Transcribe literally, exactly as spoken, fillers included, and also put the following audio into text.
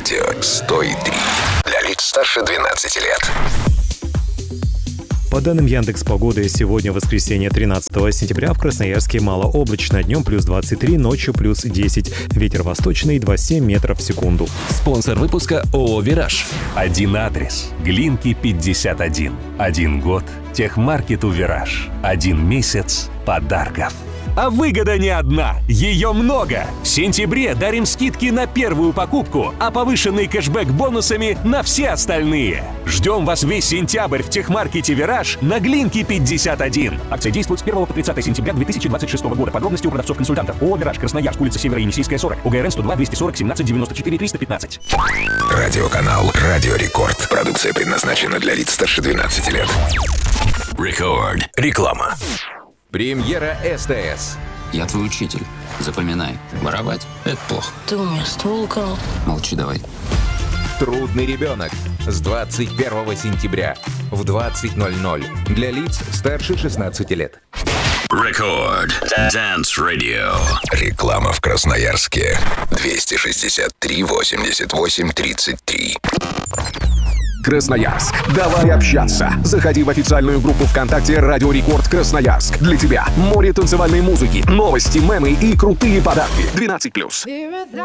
Радио сто три. Для лиц старше двенадцати лет. По данным Яндекс.Погоды, сегодня воскресенье, тринадцатого сентября, в Красноярске малооблачно, днем плюс двадцать три, ночью плюс десять. Ветер восточный, два целых семь метров в секунду. Спонсор выпуска ООО «Вираж». Один адрес. Глинки пятьдесят один. Один год. Техмаркету «Вираж». Один месяц подарков. А выгода не одна, ее много. В сентябре дарим скидки на первую покупку, а повышенный кэшбэк бонусами на все остальные. Ждем вас весь сентябрь в техмаркете «Вираж» на Глинки пятьдесят один. Акция действует с первого по тридцатое сентября две тысячи двадцать шестого года. Подробности у продавцов-консультантов. ООО «Вираж», Красноярск, улица Северо-Енисейская, сорок. УГРН сто два двести сорок семнадцать девяносто четыре триста пятнадцать. Радиоканал «Радио Рекорд». Продукция предназначена для лиц старше двенадцати лет. Рекорд. Реклама. Премьера СТС. Я твой учитель. Запоминай. Воровать — это плохо. Ты у меня ствол украл. Молчи давай. Трудный ребенок. С двадцать первого сентября в двадцать ноль ноль. Для лиц старше шестнадцати лет. Рекорд. Dance Radio. Реклама в Красноярске. двести шестьдесят три восемьдесят восемь тридцать три. Красноярск. Давай общаться. Заходи в официальную группу ВКонтакте «Радио Рекорд Красноярск». Для тебя море танцевальной музыки, новости, мемы и крутые подарки. двенадцать плюс.